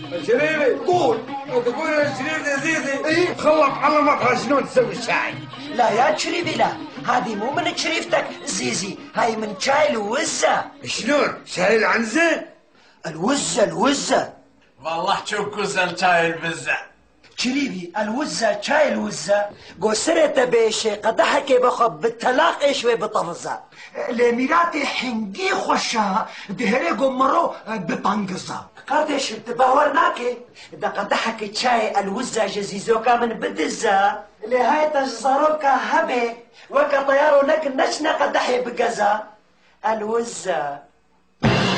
شريفي قول. تقول يا شريف يا زيزي إيه؟ خلط علمك شلون تسوي الشاي. لا يا شريفي لا، هذه مو من شريفتك زيزي، هاي من شاي الوزة. شلون؟ شاي العنزة؟ الوزة والله تشوكوزا شاي البزة. شريفي الوزة شاي الوزة قصرت بيشي قدحك بخب بالتلاقي شوي بطفزة لميراتي حنقي خوشها دهري قمرو بطنقزة قردش تباورناكي دا قدحك شاي الوزة جزيزوكا من بدزة لهاي تجزروكا هبي وكا طيارو لك نشنا قدحي بقزة الوزة